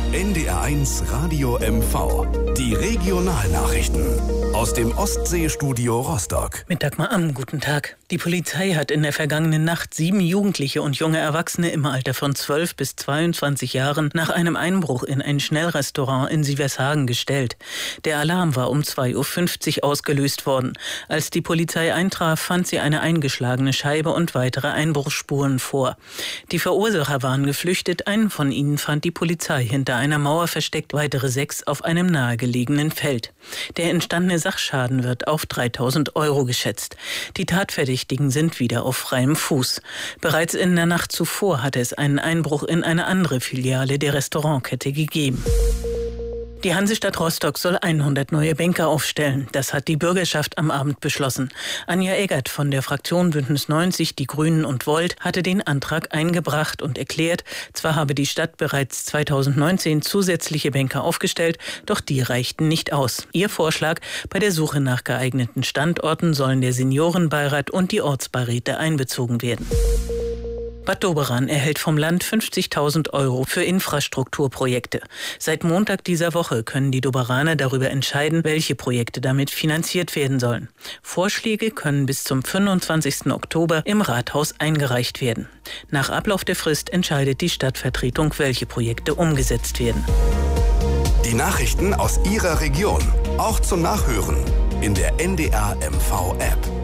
NDR1 Radio MV. Die Regionalnachrichten aus dem Ostseestudio Rostock. Mit Dagmar Amm, guten Tag. Die Polizei hat in der vergangenen Nacht 7 Jugendliche und junge Erwachsene im Alter von 12 bis 22 Jahren nach einem Einbruch in ein Schnellrestaurant in Sievershagen gestellt. Der Alarm war um 2:50 Uhr ausgelöst worden. Als die Polizei eintraf, fand sie eine eingeschlagene Scheibe und weitere Einbruchsspuren vor. Die Verursacher waren geflüchtet, einen von ihnen fand die Polizei hinter einer Mauer versteckt, weitere 6 auf einem nahegelegenen Feld. Der entstandene Sachschaden wird auf 3.000 € geschätzt. Die Tatverdächtigen sind wieder auf freiem Fuß. Bereits in der Nacht zuvor hatte es einen Einbruch in eine andere Filiale der Restaurantkette gegeben. Die Hansestadt Rostock soll 100 neue Bänke aufstellen. Das hat die Bürgerschaft am Abend beschlossen. Anja Eggert von der Fraktion Bündnis 90, die Grünen und Volt hatte den Antrag eingebracht und erklärt, zwar habe die Stadt bereits 2019 zusätzliche Bänke aufgestellt, doch die reichten nicht aus. Ihr Vorschlag: bei der Suche nach geeigneten Standorten sollen der Seniorenbeirat und die Ortsbeiräte einbezogen werden. Bad Doberan erhält vom Land 50.000 € für Infrastrukturprojekte. Seit Montag dieser Woche können die Doberaner darüber entscheiden, welche Projekte damit finanziert werden sollen. Vorschläge können bis zum 25. Oktober im Rathaus eingereicht werden. Nach Ablauf der Frist entscheidet die Stadtvertretung, welche Projekte umgesetzt werden. Die Nachrichten aus Ihrer Region, auch zum Nachhören in der NDR MV App.